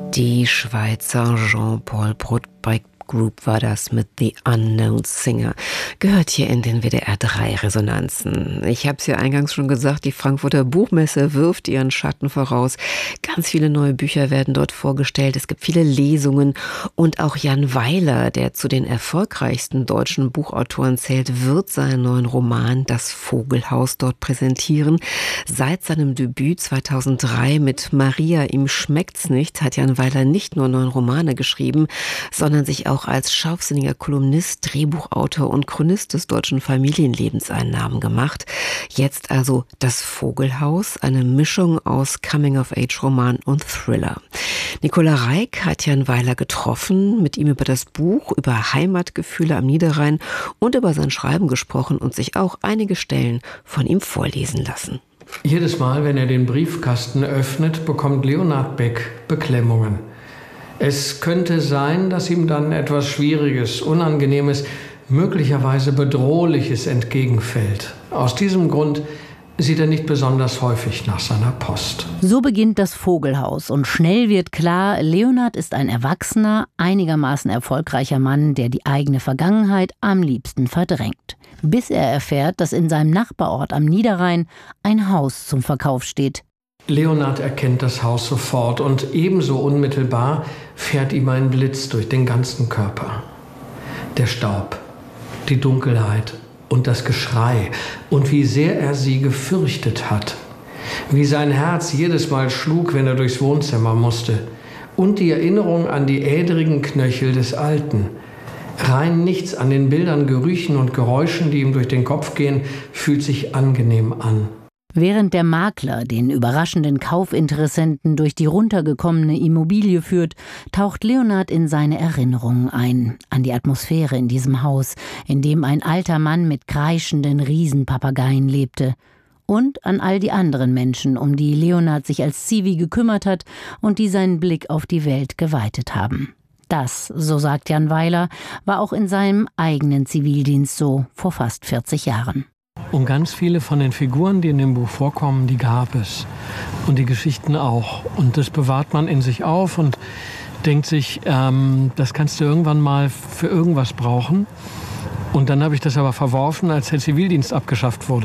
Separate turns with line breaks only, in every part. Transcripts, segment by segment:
Die Schweizer Jean-Paul Brotbeck Group war das mit The Unknown Singer. Gehört hier in den WDR 3 Resonanzen. Ich habe es ja eingangs schon gesagt, die Frankfurter Buchmesse wirft ihren Schatten voraus. Ganz viele neue Bücher werden dort vorgestellt. Es gibt viele Lesungen. Und auch Jan Weiler, der zu den erfolgreichsten deutschen Buchautoren zählt, wird seinen neuen Roman Das Vogelhaus dort präsentieren. Seit seinem Debüt 2003 mit Maria, ihm schmeckt's nicht, hat Jan Weiler nicht nur 9 Romane geschrieben, sondern sich auch als scharfsinniger Kolumnist, Drehbuchautor und Chronist des deutschen Familienlebens einen Namen gemacht. Jetzt also Das Vogelhaus, eine Mischung aus Coming-of-Age-Roman und Thriller. Nicola Reik hat Jan Weiler getroffen, mit ihm über das Buch, über Heimatgefühle am Niederrhein und über sein Schreiben gesprochen und sich auch einige Stellen von ihm vorlesen lassen.
Jedes Mal, wenn er den Briefkasten öffnet, bekommt Leonhard Beck Beklemmungen. Es könnte sein, dass ihm dann etwas Schwieriges, Unangenehmes, möglicherweise Bedrohliches entgegenfällt. Aus diesem Grund sieht er nicht besonders häufig nach seiner Post.
So beginnt Das Vogelhaus und schnell wird klar, Leonhard ist ein erwachsener, einigermaßen erfolgreicher Mann, der die eigene Vergangenheit am liebsten verdrängt. Bis er erfährt, dass in seinem Nachbarort am Niederrhein ein Haus zum Verkauf steht.
Leonhard erkennt das Haus sofort und ebenso unmittelbar fährt ihm ein Blitz durch den ganzen Körper. Der Staub, die Dunkelheit und das Geschrei und wie sehr er sie gefürchtet hat. Wie sein Herz jedes Mal schlug, wenn er durchs Wohnzimmer musste. Und die Erinnerung an die ädrigen Knöchel des Alten. Rein nichts an den Bildern, Gerüchen und Geräuschen, die ihm durch den Kopf gehen, fühlt sich angenehm an.
Während der Makler den überraschenden Kaufinteressenten durch die runtergekommene Immobilie führt, taucht Leonhard in seine Erinnerungen ein, an die Atmosphäre in diesem Haus, in dem ein alter Mann mit kreischenden Riesenpapageien lebte, und an all die anderen Menschen, um die Leonhard sich als Zivi gekümmert hat und die seinen Blick auf die Welt geweitet haben. Das, so sagt Jan Weiler, war auch in seinem eigenen Zivildienst so vor fast 40 Jahren.
Und ganz viele von den Figuren, die in dem Buch vorkommen, die gab es. Und die Geschichten auch. Und das bewahrt man in sich auf und denkt sich, das kannst du irgendwann mal für irgendwas brauchen. Und dann habe ich das aber verworfen, als der Zivildienst abgeschafft wurde.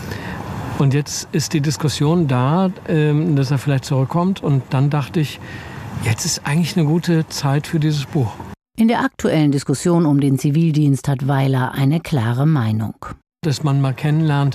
Und jetzt ist die Diskussion da, dass er vielleicht zurückkommt. Und dann dachte ich, jetzt ist eigentlich eine gute Zeit für dieses Buch.
In der aktuellen Diskussion um den Zivildienst hat Weiler eine klare Meinung.
Dass man mal kennenlernt,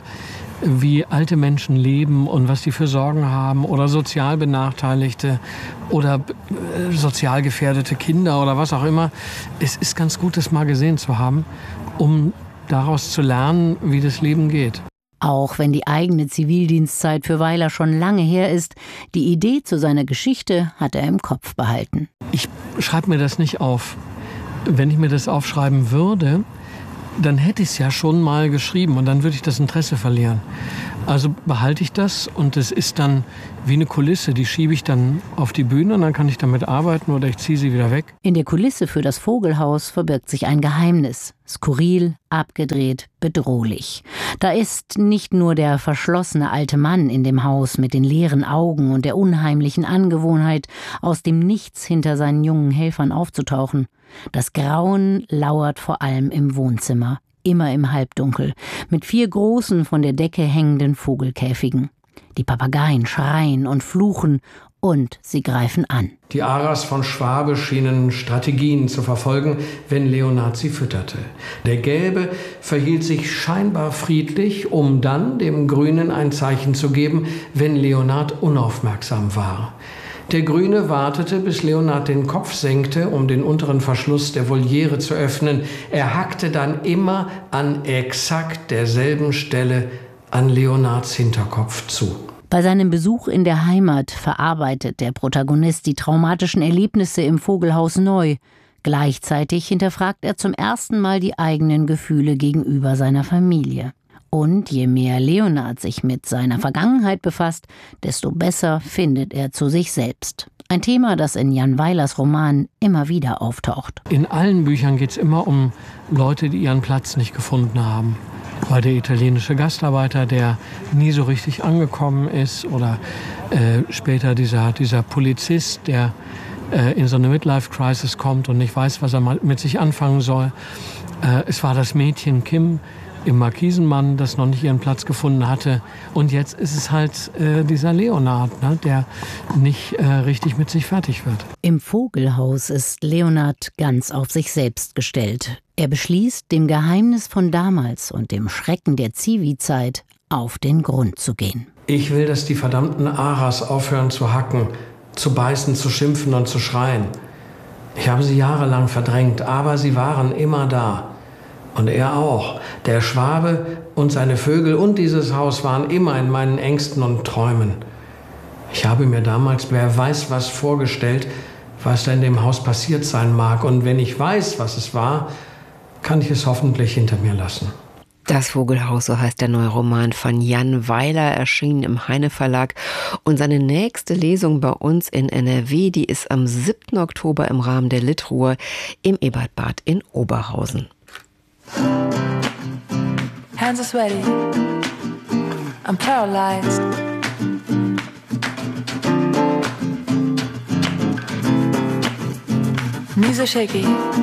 wie alte Menschen leben und was die für Sorgen haben oder sozial Benachteiligte oder sozial gefährdete Kinder oder was auch immer. Es ist ganz gut, das mal gesehen zu haben, um daraus zu lernen, wie das Leben geht.
Auch wenn die eigene Zivildienstzeit für Weiler schon lange her ist, die Idee zu seiner Geschichte hat er im Kopf behalten.
Ich schreibe mir das nicht auf. Wenn ich mir das aufschreiben würde, dann hätte ich es ja schon mal geschrieben und dann würde ich das Interesse verlieren. Also behalte ich das und es ist dann wie eine Kulisse, die schiebe ich dann auf die Bühne und dann kann ich damit arbeiten oder ich ziehe sie wieder weg.
In der Kulisse für das Vogelhaus verbirgt sich ein Geheimnis. Skurril, abgedreht, bedrohlich. Da ist nicht nur der verschlossene alte Mann in dem Haus mit den leeren Augen und der unheimlichen Angewohnheit, aus dem Nichts hinter seinen jungen Helfern aufzutauchen. Das Grauen lauert vor allem im Wohnzimmer, immer im Halbdunkel, mit 4 großen von der Decke hängenden Vogelkäfigen. Die Papageien schreien und fluchen und sie greifen an.
Die Aras von Schwabe schienen Strategien zu verfolgen, wenn Leonhard sie fütterte. Der Gelbe verhielt sich scheinbar friedlich, um dann dem Grünen ein Zeichen zu geben, wenn Leonhard unaufmerksam war. Der Grüne wartete, bis Leonhard den Kopf senkte, um den unteren Verschluss der Voliere zu öffnen. Er hackte dann immer an exakt derselben Stelle an Leonhards Hinterkopf zu.
Bei seinem Besuch in der Heimat verarbeitet der Protagonist die traumatischen Erlebnisse im Vogelhaus neu. Gleichzeitig hinterfragt er zum ersten Mal die eigenen Gefühle gegenüber seiner Familie. Und je mehr Leonhard sich mit seiner Vergangenheit befasst, desto besser findet er zu sich selbst. Ein Thema, das in Jan Weilers Roman immer wieder auftaucht.
In allen Büchern geht es immer um Leute, die ihren Platz nicht gefunden haben. Weil der italienische Gastarbeiter, der nie so richtig angekommen ist, oder später dieser Polizist, der in so eine Midlife-Crisis kommt und nicht weiß, was er mit sich anfangen soll. Es war das Mädchen Kim im Markisenmann, das noch nicht ihren Platz gefunden hatte. Und jetzt ist es halt dieser Leonard, ne, der nicht richtig mit sich fertig wird.
Im Vogelhaus ist Leonard ganz auf sich selbst gestellt. Er beschließt, dem Geheimnis von damals und dem Schrecken der Zivi-Zeit auf den Grund zu gehen.
Ich will, dass die verdammten Aras aufhören zu hacken, zu beißen, zu schimpfen und zu schreien. Ich habe sie jahrelang verdrängt, aber sie waren immer da. Und er auch. Der Schwabe und seine Vögel und dieses Haus waren immer in meinen Ängsten und Träumen. Ich habe mir damals, wer weiß was, vorgestellt, was da in dem Haus passiert sein mag. Und wenn ich weiß, was es war, kann ich es hoffentlich hinter mir lassen.
Das Vogelhaus, so heißt der neue Roman von Jan Weiler, erschienen im Heine Verlag. Und seine nächste Lesung bei uns in NRW, die ist am 7. Oktober im Rahmen der Litruhr im Ebertbad in Oberhausen.
Hands are sweaty. I'm paralyzed. Knees are shaky.